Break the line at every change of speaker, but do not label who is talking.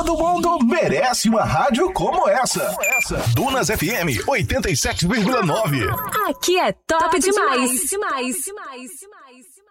Todo mundo merece uma rádio como essa. Dunas FM 87,9.
Aqui é top demais.